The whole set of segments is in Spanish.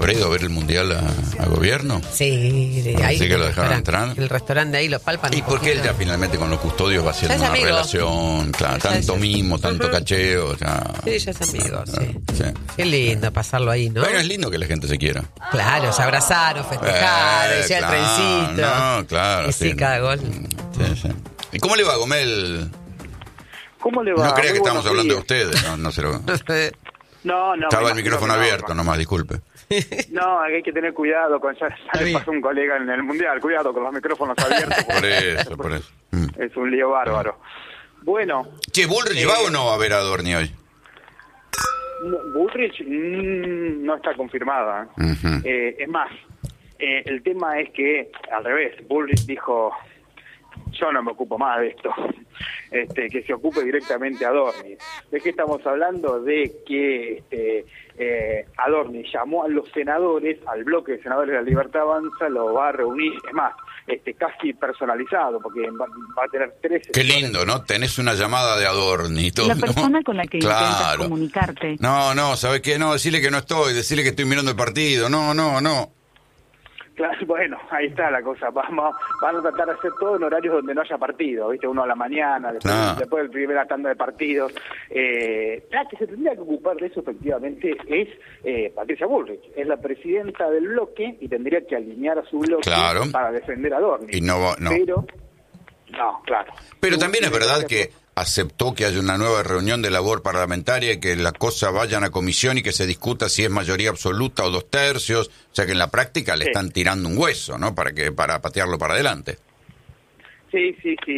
habrá ido a ver el Mundial a gobierno? Sí, de ahí. Así que lo dejaron entrar. El restaurante de ahí lo palpan. ¿Y por qué él ya finalmente con los custodios va haciendo una relación? Claro, tanto mimo, tanto cacheo. Ya... Sí, ya es amigo, sí. Sí. Qué lindo pasarlo ahí, ¿no? Bueno, es lindo que la gente se quiera. Claro, se abrazaron, festejaron, hicieron el trencito. No, claro. Y sí, cada gol. Sí. ¿Y cómo le va, Gomel? ¿Cómo le va? No crea que estamos hablando de días. ustedes, no se lo... No. Estaba el micrófono abierto, nomás, disculpe. No, hay que tener cuidado con ya le pasó un colega en el Mundial, cuidado con los micrófonos abiertos. Por eso. Es un lío bárbaro. Bueno. Che, ¿Bullrich va o no va a ver a Adorni hoy? Bullrich no está confirmada. Uh-huh. Es más, el tema es que, al revés, Bullrich dijo, yo no me ocupo más de esto, que se ocupe directamente Adorni. ¿De qué estamos hablando? De que Adorni llamó a los senadores, al bloque de senadores de la Libertad Avanza, lo va a reunir, es más, casi personalizado, porque va a tener 13... Qué lindo, ¿no? Tenés una llamada de Adorni y todo. La persona con la que intentas claro. comunicarte. No, ¿sabes qué? No, decirle que no estoy, decirle que estoy mirando el partido. No. Claro, bueno, ahí está la cosa. Van a tratar de hacer todo en horarios donde no haya partido, ¿viste? Uno a la mañana, después del primera tanda de partidos. La que se tendría que ocupar de eso, efectivamente, es Patricia Bullrich. Es la presidenta del bloque y tendría que alinear a su bloque para defender a Adorni. Y no. Pero, no, claro. Pero también es verdad que aceptó que haya una nueva reunión de labor parlamentaria y que las cosas vayan a comisión y que se discuta si es mayoría absoluta o 2/3, o sea que en la práctica le están tirando un hueso, ¿no? Para patearlo para adelante. Sí,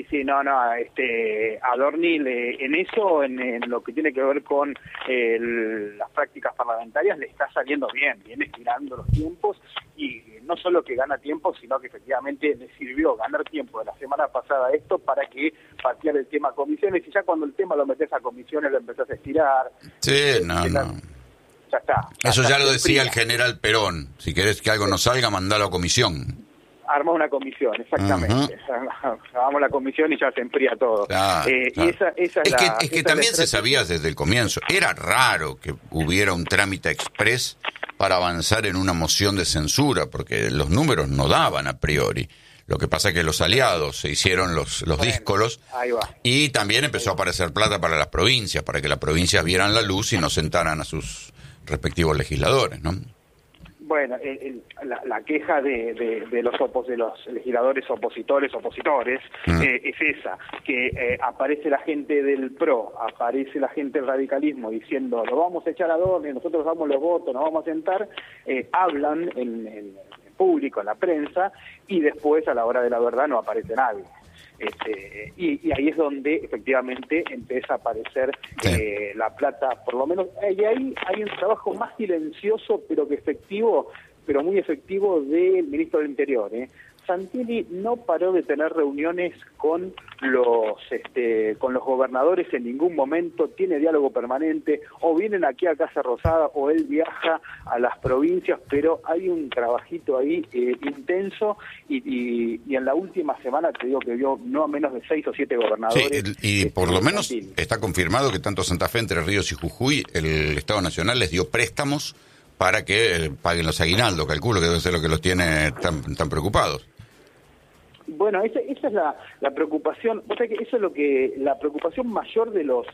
Adorni en eso, en lo que tiene que ver con las prácticas parlamentarias, le está saliendo bien, viene estirando los tiempos y no solo que gana tiempo, sino que efectivamente le sirvió ganar tiempo de la semana pasada esto para que patear el tema a comisiones y ya cuando el tema lo metes a comisiones lo empezás a estirar. Sí, no. Ya está. Eso ya lo decía el general Perón, si querés que algo no salga, mandalo a comisión. Armó una comisión, exactamente. Hagamos la comisión y ya se enfría todo. Claro. Es que también se sabía desde el comienzo. Era raro que hubiera un trámite express para avanzar en una moción de censura, porque los números no daban a priori. Lo que pasa es que los aliados se hicieron los díscolos y también empezó a aparecer plata para las provincias, para que las provincias vieran la luz y no sentaran a sus respectivos legisladores, ¿no? Bueno, la queja de los legisladores opositores es esa, que aparece la gente del PRO, aparece la gente del radicalismo diciendo, lo vamos a echar a Adorni, nosotros damos los votos, nos vamos a sentar, hablan en público, en la prensa, y después a la hora de la verdad no aparece nadie. Y ahí es donde efectivamente empieza a aparecer la plata, por lo menos, y ahí hay un trabajo más silencioso pero muy efectivo del ministro del Interior. Santilli no paró de tener reuniones con los gobernadores en ningún momento, tiene diálogo permanente, o vienen aquí a Casa Rosada o él viaja a las provincias, pero hay un trabajito ahí intenso y en la última semana te digo que vio no menos de 6 o 7 gobernadores. Sí, y por lo menos está confirmado que tanto Santa Fe, Entre Ríos y Jujuy, el Estado Nacional les dio préstamos para que paguen los aguinaldos, calculo que debe ser lo que los tiene tan preocupados. Bueno, esa es la preocupación, o sea que eso es la preocupación mayor de los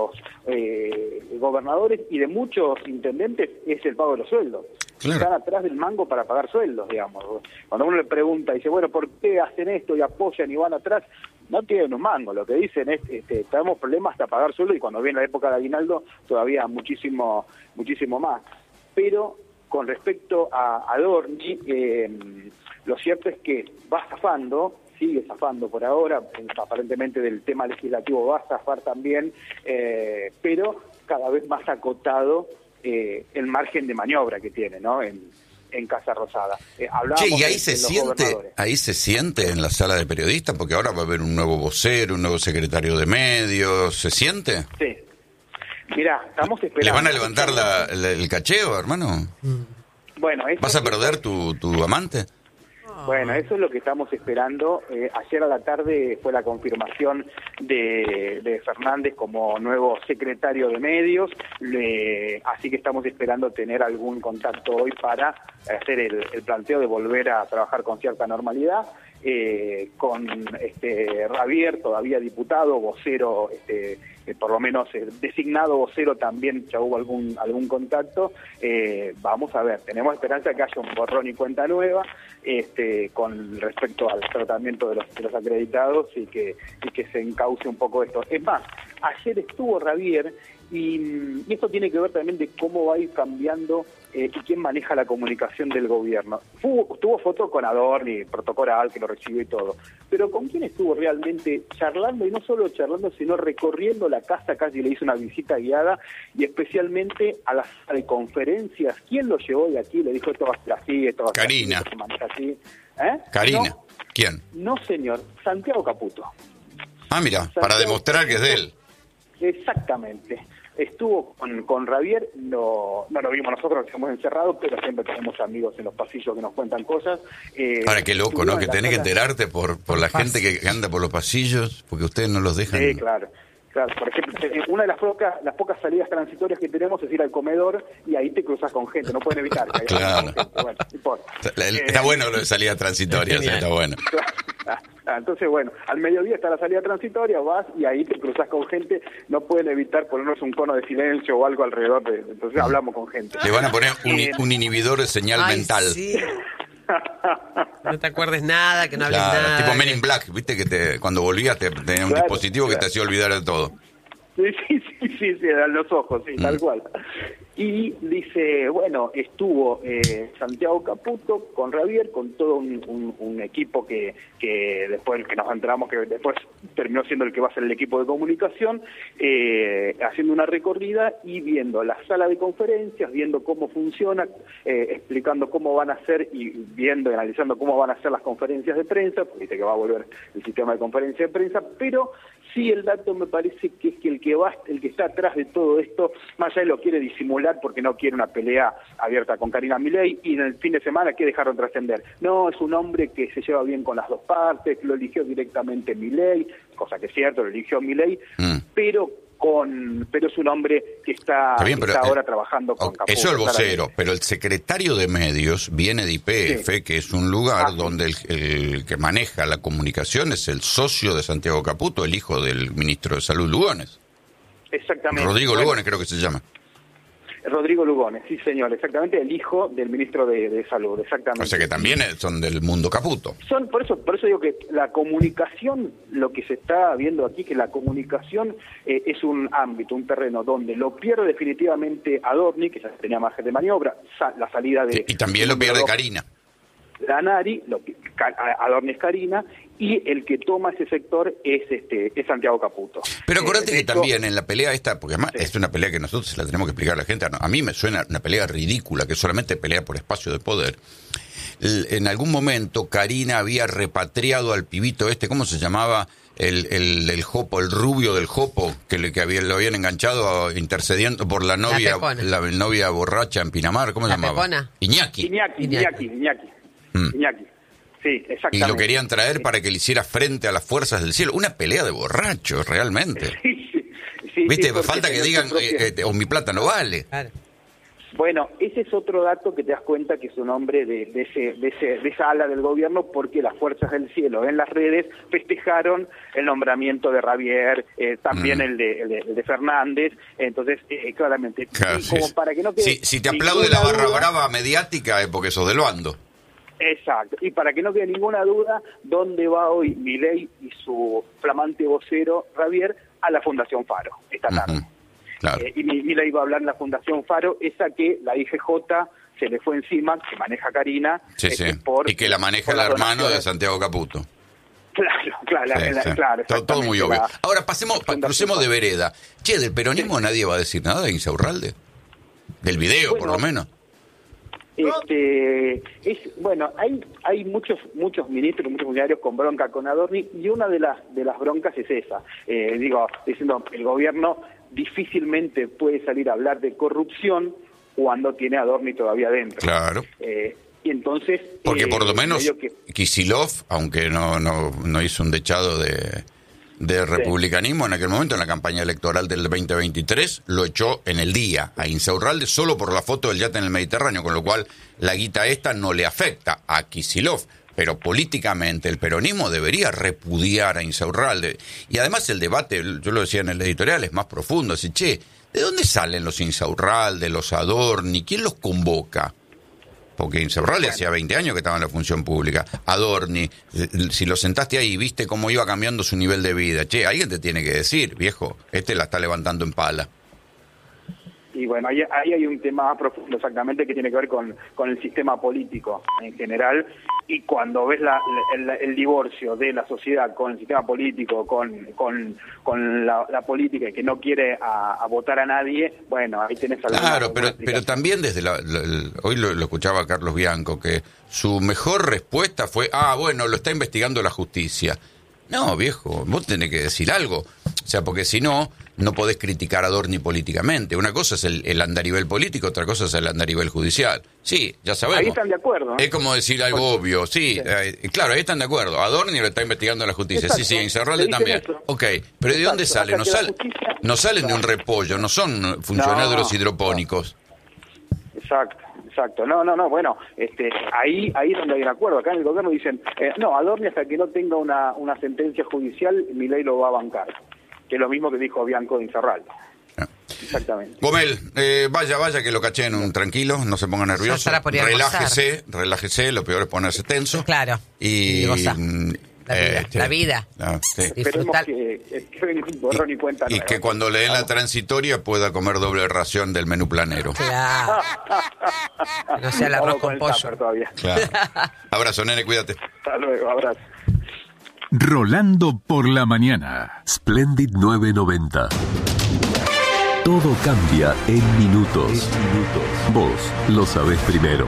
gobernadores y de muchos intendentes es el pago de los sueldos. Claro. Están atrás del mango para pagar sueldos, digamos. Cuando uno le pregunta, dice, bueno, ¿por qué hacen esto y apoyan y van atrás? No tienen un mango, lo que dicen es, tenemos problemas hasta pagar sueldos y cuando viene la época de aguinaldo todavía muchísimo más. Pero con respecto a Adorni, lo cierto es que sigue zafando por ahora, aparentemente del tema legislativo va a zafar también, pero cada vez más acotado el margen de maniobra que tiene, ¿no? En Casa Rosada. Y ahí se siente en la sala de periodistas, porque ahora va a haber un nuevo vocero, un nuevo secretario de medios, ¿se siente? Sí. Mirá, estamos esperando. ¿Le van a levantar el cacheo, hermano? Bueno, ¿Vas a perder tu amante? Bueno, eso es lo que estamos esperando. Ayer a la tarde fue la confirmación de Fernández como nuevo secretario de medios, así que estamos esperando tener algún contacto hoy para hacer el planteo de volver a trabajar con cierta normalidad. Con Ravier, todavía diputado, vocero, por lo menos designado vocero también, ya hubo algún contacto. Vamos a ver, tenemos esperanza de que haya un borrón y cuenta nueva con respecto al tratamiento de los acreditados y que se encauce un poco esto. Es más, ayer estuvo Ravier y esto tiene que ver también de cómo va a ir cambiando y quién maneja la comunicación del gobierno. Tuvo foto con Adorni, protocoral, que lo recibió y todo, pero ¿con quién estuvo realmente charlando? Y no solo charlando, sino recorriendo la casa, casi le hizo una visita guiada, y especialmente a la sala de conferencias. ¿Quién lo llevó de aquí? Le dijo, esto va a ser así, esto va a ser Karina. así, se maneja así. Karina. No, ¿Quién? no, señor, Santiago Caputo. Ah, mira, Santiago para demostrar que es de él. Exactamente. Estuvo con Ravier, no lo vimos nosotros, nos hemos encerrado, pero siempre tenemos amigos en los pasillos que nos cuentan cosas. Ahora, qué loco, ¿no? Que tenés que enterarte por la gente que anda por los pasillos, porque ustedes no los dejan. Sí, claro. Por ejemplo, una de las pocas salidas transitorias que tenemos es ir al comedor y ahí te cruzas con gente, no pueden evitar. Claro. Bueno, no importa. Está bueno lo de salida transitoria, está bueno. Entonces, bueno, al mediodía está la salida transitoria, vas y ahí te cruzas con gente, no pueden evitar ponernos un cono de silencio o algo alrededor entonces hablamos con gente. Le van a poner un inhibidor de señal mental. Sí. No te acuerdes nada, que no hables Claro, nada. tipo Men in Black, viste que cuando volvías tenía un dispositivo que te hacía olvidar de todo. Sí, eran los ojos, sí, tal cual. Y dice, bueno, estuvo Santiago Caputo con Ravier, con todo un equipo que después que nos enteramos que después terminó siendo el que va a ser el equipo de comunicación, haciendo una recorrida y viendo la sala de conferencias, viendo cómo funciona, explicando cómo van a ser y viendo y analizando cómo van a ser las conferencias de prensa, porque dice que va a volver el sistema de conferencia de prensa, pero sí el dato me parece que es que el que está atrás de todo esto, más allá de lo quiere disimular porque no quiere una pelea abierta con Karina Milei, y en el fin de semana que dejaron trascender. No, es un hombre que se lleva bien con las dos partes, lo eligió directamente Milei, cosa que es cierto, lo eligió Milei, pero es un hombre que está ahora trabajando con Caputo. Eso es el vocero, pero el secretario de medios viene de IPF, que es un lugar donde el que maneja la comunicación es el socio de Santiago Caputo, el hijo del ministro de Salud Lugones. Exactamente. Rodrigo Lugones creo que se llama. Rodrigo Lugones, sí señor, exactamente, el hijo del ministro de Salud, exactamente. O sea que también son del mundo Caputo. Por eso digo que la comunicación, lo que se está viendo aquí, que la comunicación es un ámbito, un terreno donde lo pierde definitivamente Adorni, que ya tenía margen de maniobra, la salida de... Y también lo pierde Karina. La Nari, Adorni es Karina, y el que toma ese sector es Santiago Caputo. Pero acordate que también en la pelea esta, porque además es una pelea que nosotros se la tenemos que explicar a la gente, a mí me suena una pelea ridícula, que solamente pelea por espacio de poder. En algún momento Karina había repatriado al pibito ¿cómo se llamaba? El Jopo, el rubio del Jopo, que lo habían enganchado intercediendo por la novia borracha en Pinamar, ¿cómo se llamaba? Pepona. Iñaki. Iñaki. Sí, exactamente. Y lo querían traer para que le hiciera frente a las fuerzas del cielo. Una pelea de borrachos, realmente. Sí, ¿viste? Falta que digan, o mi plata no vale. Claro. Bueno, ese es otro dato que te das cuenta que es un hombre de esa ala del gobierno, porque las fuerzas del cielo en las redes festejaron el nombramiento de Ravier, también el de Fernández, entonces claramente, Claro, como para que no quede si te aplaude la barra duda, brava mediática es porque sos del bando. Exacto, y para que no quede ninguna duda, ¿dónde va hoy Milei y su flamante vocero Ravier? A la Fundación Faro, esta tarde. Claro. Y Milei va a hablar en la Fundación Faro, esa que la IGJ se le fue encima, que maneja Karina. Sí. Y que la maneja el hermano de Santiago Caputo. Claro. Todo muy obvio. Ahora crucemos de vereda. Che, del peronismo nadie va a decir nada, Insaurralde. Del video, por lo menos. Hay muchos ministros, muchos funcionarios con bronca con Adorni, y una de las broncas es esa, diciendo el gobierno difícilmente puede salir a hablar de corrupción cuando tiene a Adorni todavía dentro. Claro. y entonces... Porque por lo menos Kicillof, aunque no hizo un dechado de republicanismo en aquel momento, en la campaña electoral del 2023, lo echó en el día a Insaurralde solo por la foto del yate en el Mediterráneo, con lo cual la guita esta no le afecta a Kicillof. Pero políticamente el peronismo debería repudiar a Insaurralde. Y además el debate, yo lo decía en el editorial, es más profundo. Así, ¿de dónde salen los Insaurralde, los Adorni? ¿Quién los convoca? Porque Insaurralde hacía 20 años que estaba en la función pública. Adorni, si lo sentaste ahí y viste cómo iba cambiando su nivel de vida. Alguien te tiene que decir, viejo, la está levantando en pala. Y bueno, ahí hay un tema más profundo exactamente que tiene que ver con el sistema político en general, y cuando ves el divorcio de la sociedad con el sistema político, con la política y que no quiere a votar a nadie, bueno, ahí tenés Claro, pero también desde hoy lo escuchaba a Carlos Bianco, que su mejor respuesta fue, bueno, lo está investigando la justicia. No, viejo, vos tenés que decir algo. O sea, porque si no podés criticar a Adorni políticamente. Una cosa es el andarivel político, otra cosa es el andarivel judicial. Sí, ya sabemos. Ahí están de acuerdo, ¿eh? Es como decir algo obvio. Sí. Claro, ahí están de acuerdo. Adorni lo está investigando la justicia. Exacto. Sí, Insaurralde también. Eso. Ok, pero ¿de dónde sale? No salen de un repollo, no son funcionarios hidropónicos. Exacto. No, bueno, ahí es donde hay un acuerdo. Acá en el gobierno dicen, Adorni hasta que no tenga una sentencia judicial, Milei lo va a bancar. Que es lo mismo que dijo Bianco de Insaurralde. Exactamente. Gómez, vaya que lo caché en un tranquilo, no se ponga nervioso. Relájese, lo peor es ponerse tenso. Claro. Y la vida. Sí. Esperemos que venga un borrón y cuenta nueva. Y que cuando le den la transitoria pueda comer doble ración del menú planero. Claro. No sea el arroz con pollo. Claro. Abrazo, nene, cuídate. Hasta luego, abrazo. Rolando por la mañana. Splendid 990. Todo cambia en minutos. Vos lo sabés primero.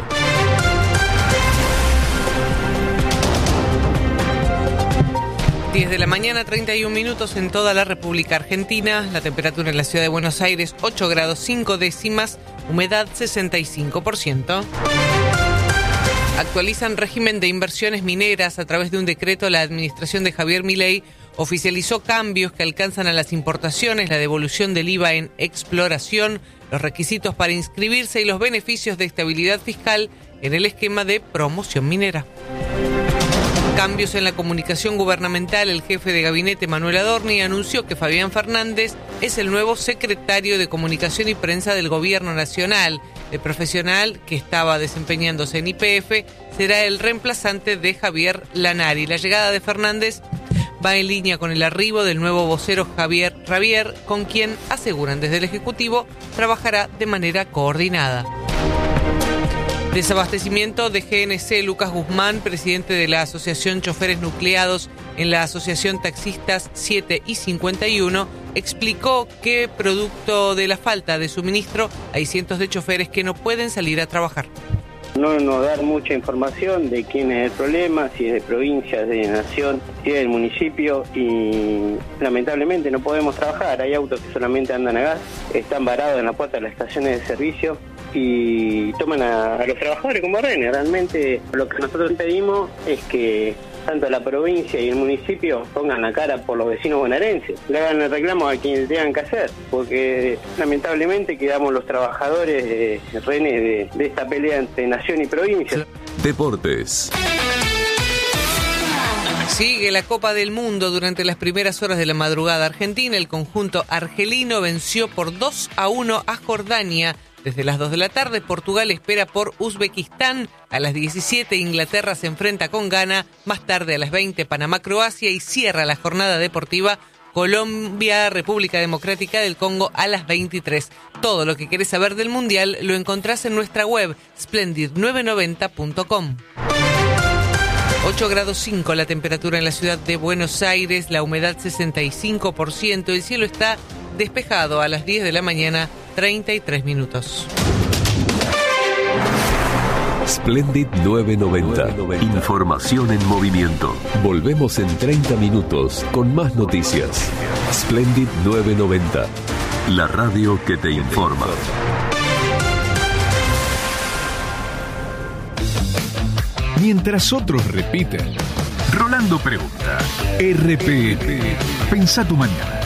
De la mañana, 31 minutos en toda la República Argentina. La temperatura en la ciudad de Buenos Aires, 8 grados 5 décimas, humedad 65%. Actualizan régimen de inversiones mineras. A través de un decreto, la administración de Javier Milei oficializó cambios que alcanzan a las importaciones, la devolución del IVA en exploración, los requisitos para inscribirse y los beneficios de estabilidad fiscal en el esquema de promoción minera. Cambios en la comunicación gubernamental. El jefe de gabinete, Manuel Adorni, anunció que Fabián Fernández es el nuevo secretario de Comunicación y Prensa del Gobierno Nacional. El profesional, que estaba desempeñándose en YPF, será el reemplazante de Javier Lanari. La llegada de Fernández va en línea con el arribo del nuevo vocero Javier Rabier, con quien, aseguran desde el Ejecutivo, trabajará de manera coordinada. Desabastecimiento de GNC. Lucas Guzmán, presidente de la Asociación Choferes Nucleados en la Asociación Taxistas 7 y 51, explicó que, producto de la falta de suministro, hay cientos de choferes que no pueden salir a trabajar. No nos dar mucha información de quién es el problema, si es de provincia, de nación, si es del municipio, y lamentablemente no podemos trabajar. Hay autos que solamente andan a gas, están varados en la puerta de las estaciones de servicio y toman a los trabajadores como rehenes. Realmente lo que nosotros pedimos es que tanto la provincia y el municipio pongan la cara por los vecinos bonaerenses, le hagan el reclamo a quienes tengan que hacer, porque lamentablemente quedamos los trabajadores rehenes de esta pelea entre nación y provincia. Deportes. Sigue la Copa del Mundo. Durante las primeras horas de la madrugada argentina, el conjunto argelino venció por 2-1 a Jordania. Desde las 2 de la tarde, Portugal espera por Uzbekistán. A las 17, Inglaterra se enfrenta con Ghana. Más tarde, a las 20, Panamá-Croacia. Y cierra la jornada deportiva Colombia-República Democrática del Congo a las 23. Todo lo que querés saber del Mundial lo encontrás en nuestra web, splendid990.com. 8 grados 5 la temperatura en la ciudad de Buenos Aires, la humedad 65%, el cielo está despejado. A las 10 de la mañana, 33 minutos. Splendid 990. Información en movimiento. Volvemos en 30 minutos con más noticias. Splendid 990. La radio que te informa. mientras otros repiten. Rolando pregunta. RPN. Pensá tu mañana.